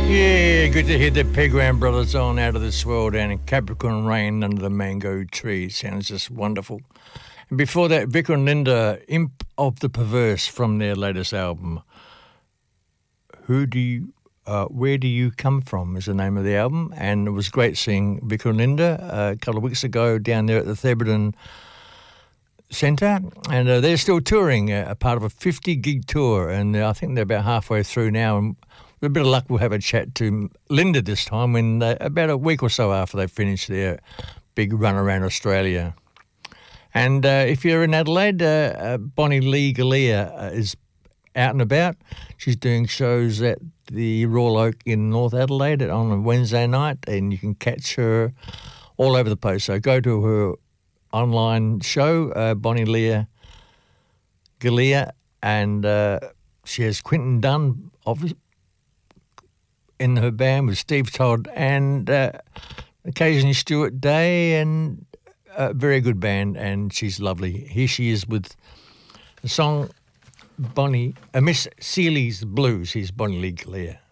Yeah, good to hear the Pegram Brothers on Out of This World and Capricorn Rain Under the Mango Tree. Sounds just wonderful. And before that, Vicar and Linda, Imp of the Perverse from their latest album. Where Do You Come From is the name of the album. And it was great seeing Vicar and Linda a couple of weeks ago down there at the Theberton Centre. And they're still touring, a part of a 50-gig tour. And I think they're about halfway through now. And with a bit of luck, we'll have a chat to Linda this time when about a week or so after they finish their big run around Australia. And if you're in Adelaide, Bonnie Lee Galea is out and about. She's doing shows at the Royal Oak in North Adelaide on a Wednesday night, and you can catch her all over the place. So go to her online show, Bonnie Lee Galea, and she has Quinton Dunn, obviously, in her band with Steve Todd and occasionally Stuart Day, and a very good band, and she's lovely. Here she is with the song Miss Seeley's Blues. Here's Bonnie Lee Galea.